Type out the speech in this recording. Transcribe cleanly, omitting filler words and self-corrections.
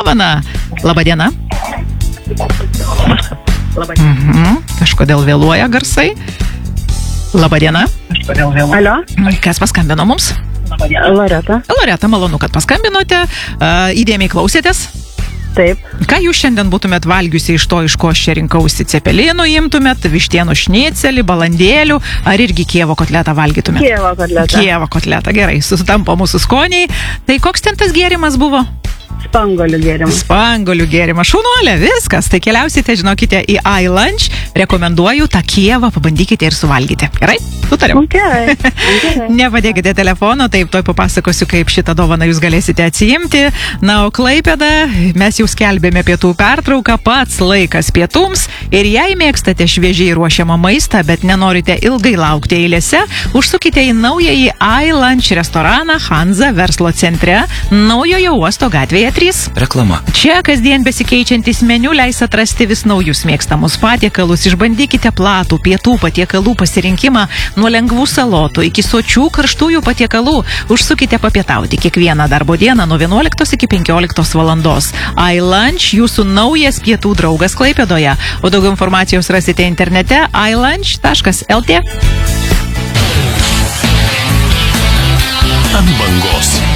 dovaną. Labadiena. Kažkodėl vėluoja garsai. Labadiena. Alio. Kas paskambino mums? Loreta. Loreta, malonu, kad paskambinote. Įdėmiai klausėtės? Taip. Ką jūs šiandien būtumėt valgiusi iš to, iš ko aš čia rinkausi? Cepelinų imtumėt, vištienų šnicelį, balandėlių, ar irgi Kijevo kotletą valgytumėt? Kijevo kotletą. Kijevo kotletą, gerai, sutampo mūsų skoniai. Tai koks ten tas gėrimas buvo? Spangolių gėrimas. Spangolių gėrimas. Šaunuolė, viskas. Tai keliausite, žinokite, į iLunch. Rekomenduoju tą Kijevą, pabandykite ir suvalgyti. Gerai? Sutariam. Okay. Nepadėkite telefono, taip, toj papasakosiu, kaip šitą dovaną jūs galėsite atsiimti. Na, o Klaipėda, mes jau skelbėme pietų pertrauką, pats laikas pietums. Ir jei mėgstate šviežiai ruošiamą maistą, bet nenorite ilgai laukti eilėse, užsukite į naująjį iLunch restoraną Hanza verslo centre, Naujojo uosto gatvėje 3. Reklama. Čia kasdien besikeičiantis meniu leis atrasti vis naujus mėgstamus patiekalus. Išbandykite platų pietų patiekalų pasirinkimą nuo lengvų salotų iki sočių karštųjų patiekalų. Užsukite papietauti kiekvieną darbo dieną nuo 11 iki 15 valandos. iLunch – jūsų naujas pietų draugas Klaipėdoje. O daugiau informacijos rasite internete ilunch.lt. Ant bangos.